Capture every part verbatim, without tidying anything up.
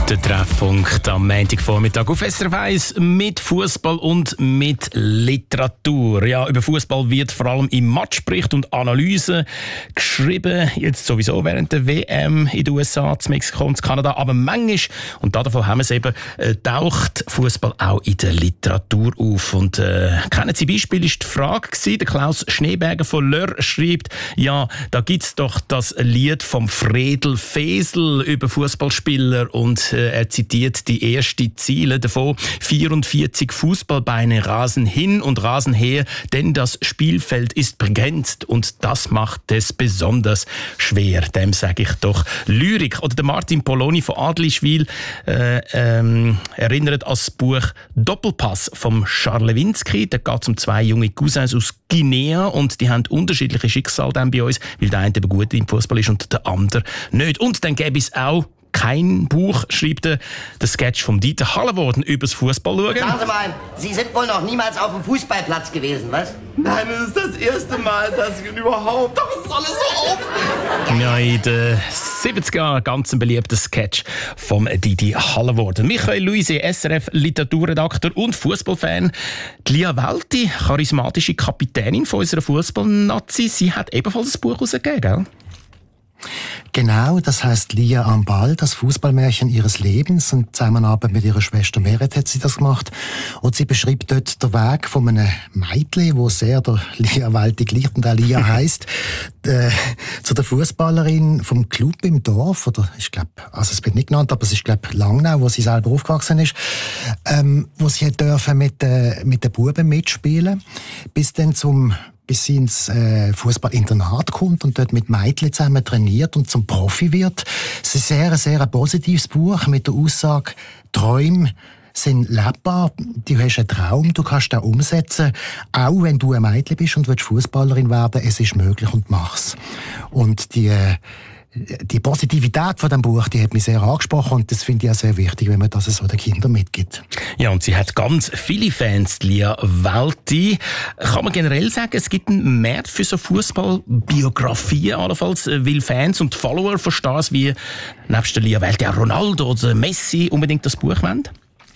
Der Treffpunkt am Montagvormittag auf S R F eins mit Fußball und mit Literatur. Ja, über Fußball wird vor allem im Matchbericht und Analyse geschrieben. Jetzt sowieso während der W M in den U S A, in Mexiko und in Kanada. Aber manchmal, und davon haben wir es eben, äh, taucht Fußball auch in der Literatur auf. Und äh, kennen Sie Beispiel, ist die Frage gewesen. Der Klaus Schneeberger von L'Heure schreibt, ja, da gibt's doch das Lied vom Fredel Fesel über Fußballspieler und äh, er zitiert die ersten Ziele davon. vierundvierzig Fußballbeine rasen hin und rasen her, denn das Spielfeld ist begrenzt und das macht es besonders schwer. Dem sage ich doch Lyrik. Oder der Martin Poloni von Adlischwil äh, ähm, erinnert an das Buch Doppelpass vom Charles Lewinsky. Da geht es um zwei junge Cousins aus Guinea und die haben unterschiedliche Schicksale dann bei uns, weil der eine eben gut im Fußball ist und der andere nicht. Und dann gäbe es auch kein Buch, schreibt der, der Sketch vom Dieter Hallenworden über das Fußball schauen. Sagen Sie mal, Sie sind wohl noch niemals auf dem Fußballplatz gewesen, was? Nein, das ist das erste Mal, dass ich ihn überhaupt... Doch, es ist alles so aufregend. Ja, in den siebziger ganz ein beliebter Sketch vom Didi Hallenorden. Michael Luisi, S R F Literaturredakteur und Fußballfan. Die Lia Welti, charismatische Kapitänin von unserer Fußballnazi, sie hat ebenfalls ein Buch herausgegeben, gell? Genau, das heisst Lia am Ball, das Fußballmärchen ihres Lebens. Und Zusammenarbeit mit ihrer Schwester Meret hat sie das gemacht. Und sie beschreibt dort den Weg von einem Mädchen, wo sehr der Lia Welti gleicht und auch Lia heisst, äh, zu der Fußballerin vom Club im Dorf. Oder ich glaube, also es wird nicht genannt, aber es ist glaube Langnau, wo sie selber aufgewachsen ist, ähm, wo sie dürfen mit, äh, mit den Buben mitspielen, bis dann zum bis sie ins äh, Fußballinternat kommt und dort mit Mädchen zusammen trainiert und zum Profi wird. Es ist sehr, sehr ein positives Buch mit der Aussage, Träume sind lebbar, du hast einen Traum, du kannst den umsetzen, auch wenn du ein Mädchen bist und willst Fußballerin werden, es ist möglich und mach's. Und die äh, Die Positivität von dem Buch, die hat mich sehr angesprochen und das finde ich auch sehr wichtig, wenn man das so den Kindern mitgibt. Ja, und sie hat ganz viele Fans, die Lia Welti. Kann man generell sagen, es gibt einen Markt für so Fußballbiografien allenfalls, weil Fans und Follower verstehen es, wie nebst der Lia Welti auch Ronaldo oder Messi unbedingt das Buch wollen?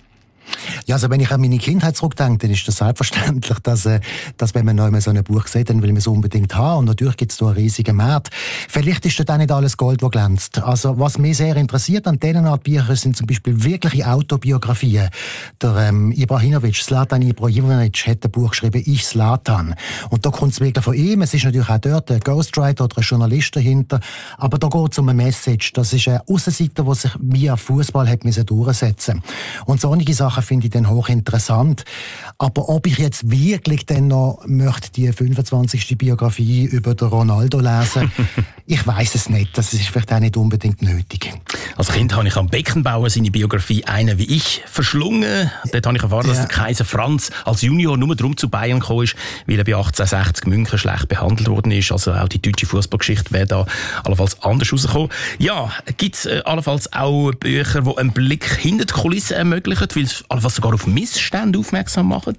Ja, also wenn ich an meine Kindheit zurückdenke, dann ist das selbstverständlich, dass, äh, dass wenn man noch einmal so ein Buch sieht, dann will man es unbedingt haben. Und natürlich gibt es da einen riesigen Markt. Vielleicht ist dort auch nicht alles Gold, das glänzt. Also was mich sehr interessiert an diesen Art Büchern sind zum Beispiel wirkliche Autobiografien. Der ähm, Ibrahimovic, Zlatan Ibrahimovic, hat ein Buch geschrieben, «Ich Zlatan». Und da kommt es wirklich von ihm. Es ist natürlich auch dort ein Ghostwriter oder ein Journalist dahinter. Aber da geht es um eine Message. Das ist eine Aussenseite, die sich via Fußball hat müssen durchsetzen. Und solche Sachen finde ich dann hochinteressant. Aber ob ich jetzt wirklich dann noch möchte die fünfundzwanzigste Biografie über den Ronaldo lesen, ich weiss es nicht. Das ist vielleicht auch nicht unbedingt nötig. Als Kind habe ich am Beckenbauer seine Biografie «Einer wie ich» verschlungen. Dort habe ich erfahren, ja, dass der Kaiser Franz als Junior nur darum zu Bayern gekommen ist, weil er bei achtzehnhundertsechzig München schlecht behandelt worden ist. Also auch die deutsche Fußballgeschichte wäre da allenfalls anders rausgekommen. Ja, gibt es äh, allenfalls auch Bücher, die einen Blick hinter die Kulissen ermöglichen, weil es allenfalls sogar auf Missstände aufmerksam machen?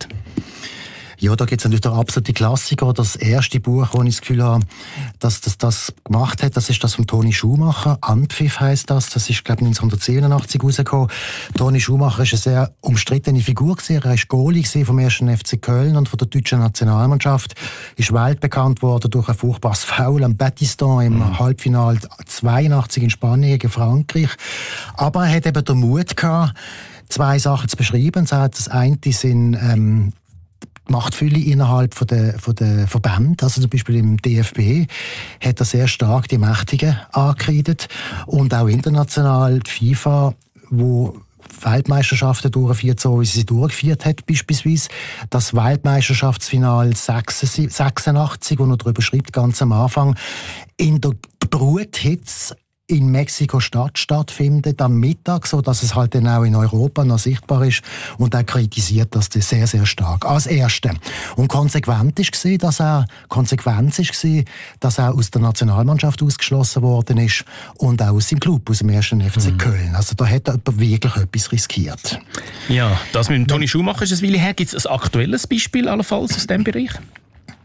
Ja, da gibt es natürlich den absoluten Klassiker. Das erste Buch, wo ich das Gefühl habe, dass das das gemacht hat, das ist das von Toni Schumacher. «Anpfiff» heisst das. Das ist, glaube ich, neunzehnhundertsiebenundachtzig rausgekommen. Toni Schumacher ist eine sehr umstrittene Figur gewesen. Er war Goalie vom ersten F C Köln und von der deutschen Nationalmannschaft. Ist weltbekannt worden durch ein furchtbares Foul am Battiston im mhm. Halbfinale zweiundachtzig in Spanien gegen Frankreich. Aber er hat eben den Mut gehabt, zwei Sachen zu beschreiben. Das eine sind ähm, die Machtfülle innerhalb von der, von der Verbände. Also zum Beispiel im D F B hat er sehr stark die Mächtigen angekreidet. Und auch international die FIFA, wo Weltmeisterschaften durchgeführt, so wie sie sie durchgeführt hat, beispielsweise das Weltmeisterschaftsfinale sechsundachtzig, wo er darüber schreibt, ganz am Anfang, in der Bruthitze in Mexiko-Stadt stattfindet, am Mittag, so dass es halt dann auch in Europa noch sichtbar ist. Und er kritisiert das sehr, sehr stark. Als Erste. Und konsequent ist gewesen, dass er, Konsequenz ist gewesen, dass er aus der Nationalmannschaft ausgeschlossen worden ist und auch aus seinem Club, aus dem ersten F C mhm. Köln. Also da hat er wirklich etwas riskiert. Ja, das mit dem Toni Schumacher ist ein Weile her. Gibt es ein aktuelles Beispiel allenfalls aus diesem Bereich?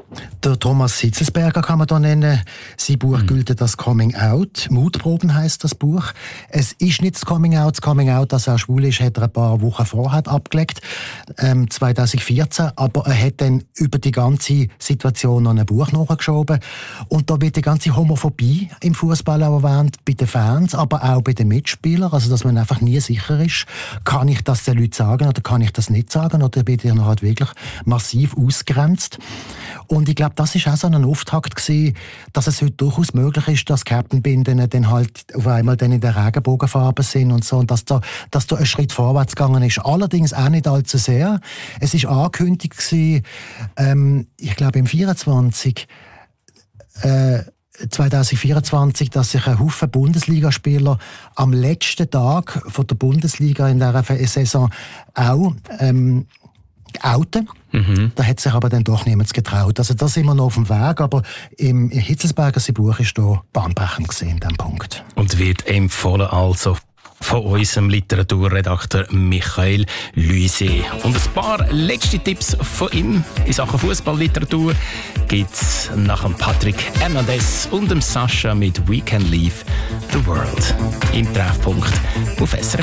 Der Thomas Hitzelsberger kann man da nennen. Sein Buch mhm. gilt als Coming Out. Mutproben heisst das Buch. Es ist nicht das Coming Out. Das Coming Out, dass er schwul ist, hat er ein paar Wochen vorher abgelegt, ähm, zwanzig vierzehn. Aber er hat dann über die ganze Situation noch ein Buch nachgeschoben. Und da wird die ganze Homophobie im Fußball auch erwähnt, bei den Fans, aber auch bei den Mitspielern. Also, dass man einfach nie sicher ist, kann ich das den Leuten sagen oder kann ich das nicht sagen? Oder bin ich noch halt wirklich massiv ausgrenzt? Und ich glaube, das war auch so ein Auftakt gewesen, dass es heute durchaus möglich ist, dass Captainbinden dann halt auf einmal dann in der Regenbogenfarbe sind und so, und dass da, dass da ein Schritt vorwärts gegangen ist. Allerdings auch nicht allzu sehr. Es war angekündigt gewesen, ähm, ich glaube im vierundzwanzig, äh, zwanzig vierundzwanzig, dass sich ein Haufen Bundesligaspieler am letzten Tag von der Bundesliga in dieser Saison auch ähm, outen. Mhm. Da hat sich aber dann doch niemand getraut. Also da sind wir noch auf dem Weg, aber im Hitzelsberger sein Buch ist da bahnbrechend gesehen in diesem Punkt. Und wird empfohlen also von unserem Literaturredakteur Michael Luiset. Und ein paar letzte Tipps von ihm in Sachen Fußballliteratur gibt es nach dem Patrick Hernandez und dem Sascha mit «We Can Leave the World» im Treffpunkt auf S R F